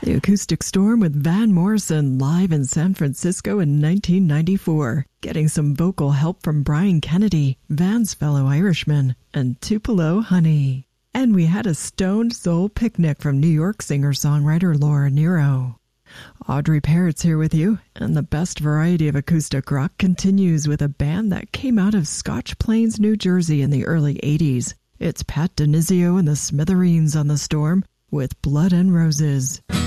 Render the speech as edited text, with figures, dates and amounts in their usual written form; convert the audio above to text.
The Acoustic Storm with Van Morrison live in San Francisco in 1994, getting some vocal help from Brian Kennedy, Van's fellow Irishman, and Tupelo Honey. And we had a Stoned Soul Picnic from New York singer-songwriter Laura Nyro. Audrey Parrott's here with you, and the best variety of acoustic rock continues with a band that came out of Scotch Plains, New Jersey in the early 80s. It's Pat DiNizio and the Smithereens on the Storm with Blood and Roses.